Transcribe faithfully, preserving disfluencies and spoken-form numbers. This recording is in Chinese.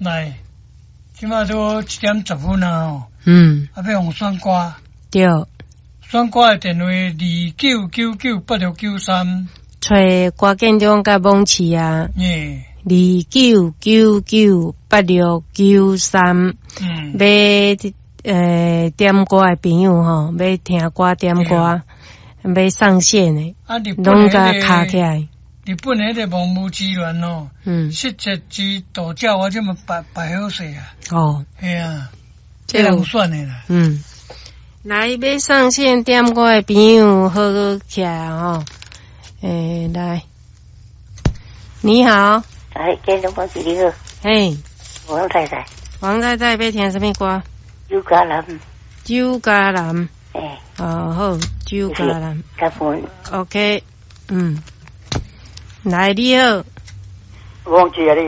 来，即马都一点十分啊吼。 嗯， 啊，要用选歌。 对。 选歌的电话二九九九八六九三。 找郭建中甲蒙奇啊。 耶。 二九九九八六九三。 嗯。 要呃点歌的朋友吼，要听歌点歌，要上线的， 啊，日本拢甲卡起来。 日本迄个网络资源哦，嗯，实质之道教我这么摆摆好势啊。哦，系啊，这人选的啦。嗯， 来要上线点歌的朋友好起来吼。诶、欸，来，你好。 哎，建中帮你好。 嘿， 王太太。 王太太要听什么歌？ 酒家男。 酒家男。 哎。 哦好，酒家男。 加分。 OK， 嗯。来，你好。 王姐啊，你。